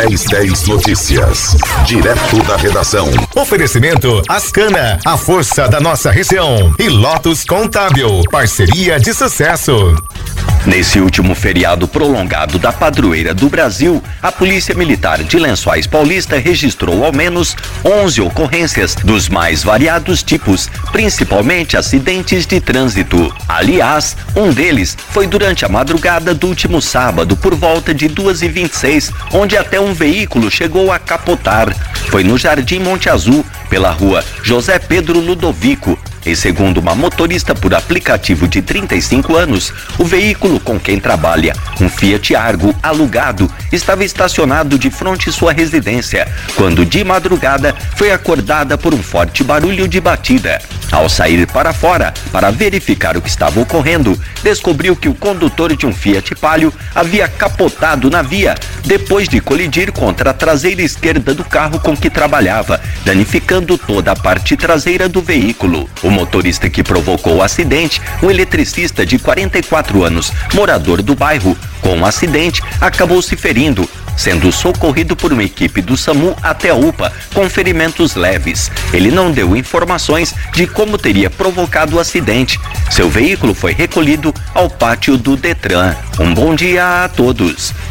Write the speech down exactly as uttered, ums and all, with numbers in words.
dez dez Notícias. Direto da redação. Oferecimento Ascana, a força da nossa região. E Lotus Contábil, parceria de sucesso. Nesse último feriado prolongado da Padroeira do Brasil, a Polícia Militar de Lençóis Paulista registrou ao menos onze ocorrências dos mais variados tipos, principalmente acidentes de trânsito. Aliás, um deles foi durante a madrugada do último sábado, por volta de duas e vinte e seis, onde até um veículo chegou a capotar. Foi no Jardim Monte Azul, pela rua José Pedro Ludovico. E segundo uma motorista por aplicativo de trinta e cinco anos, o veículo com quem trabalha, um Fiat Argo alugado, estava estacionado de frente à sua residência, quando de madrugada foi acordada por um forte barulho de batida. Ao sair para fora para verificar o que estava ocorrendo, descobriu que o condutor de um Fiat Palio havia capotado na via, depois de colidir contra a traseira esquerda do carro com que trabalhava, danificando toda a parte traseira do veículo. O motorista que provocou o acidente, um eletricista de quarenta e quatro anos, morador do bairro, com o acidente, acabou se ferindo, sendo socorrido por uma equipe do SAMU até a U P A, com ferimentos leves. Ele não deu informações de como teria provocado o acidente. Seu veículo foi recolhido ao pátio do Detran. Um bom dia a todos.